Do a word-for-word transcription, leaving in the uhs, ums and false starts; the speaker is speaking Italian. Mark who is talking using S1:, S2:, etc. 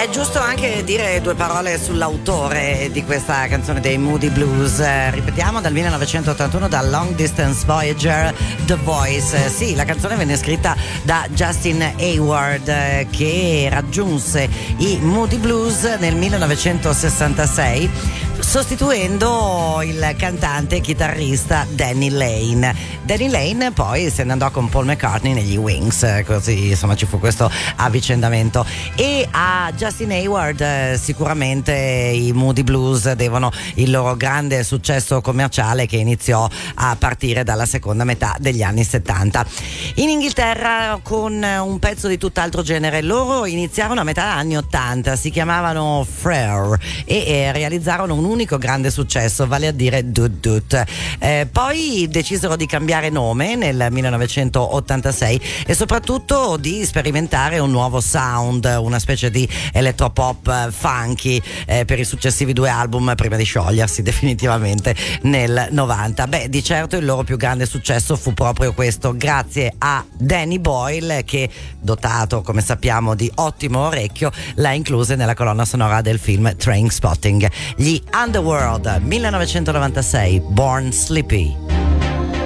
S1: È giusto anche dire due parole sull'autore di questa canzone dei Moody Blues. Eh, ripetiamo, dal millenovecentottantuno, da Long Distance Voyager, The Voice. Eh, sì, la canzone venne scritta da Justin Hayward, eh, che raggiunse i Moody Blues nel millenovecentosessantasei, sostituendo il cantante e chitarrista Danny Lane. Danny Lane poi se ne andò con Paul McCartney negli Wings, così insomma ci fu questo avvicendamento. E a Justin Hayward eh, sicuramente i Moody Blues devono il loro grande successo commerciale, che iniziò a partire dalla seconda metà degli anni settanta. In Inghilterra con un pezzo di tutt'altro genere. Loro iniziarono a metà anni ottanta, si chiamavano Frere e eh, realizzarono un unico grande successo, vale a dire Doot Doot. Eh, poi decisero di cambiare nome nel millenovecentottantasei e soprattutto di sperimentare un nuovo sound, una specie di elettropop funky eh, per i successivi due album, prima di sciogliersi definitivamente nel novanta. Beh, di certo il loro più grande successo fu proprio questo, grazie a Danny Boyle, che, dotato come sappiamo di ottimo orecchio, l'ha inclusa nella colonna sonora del film Trainspotting. Gli Underworld, millenovecentonovantasei, Born Slippy.